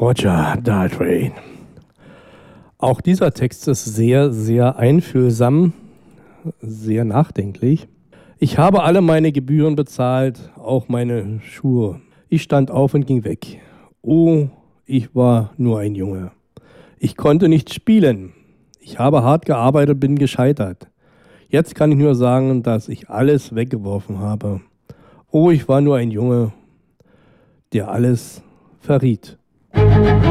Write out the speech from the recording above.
Roger Daltrey. Auch dieser Text ist sehr, sehr einfühlsam, sehr nachdenklich. Ich habe alle meine Gebühren bezahlt, auch meine Schuhe. Ich stand auf und ging weg. Oh, ich war nur ein Junge. Ich konnte nicht spielen. Ich habe hart gearbeitet, bin gescheitert. Jetzt kann ich nur sagen, dass ich alles weggeworfen habe. Oh, ich war nur ein Junge, der alles verriet.